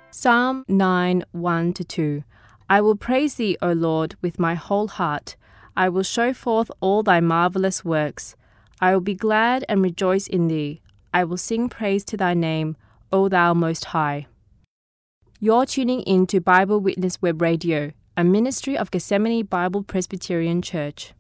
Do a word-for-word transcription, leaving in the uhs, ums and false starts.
Psalm nine, one to two. I will praise thee, O Lord, with my whole heart. I will show forth all thy marvelous works. I will be glad and rejoice in thee. I will sing praise to thy name, O thou Most High. You're tuning in to Bible Witness Web Radio, a ministry of Gethsemane Bible Presbyterian Church.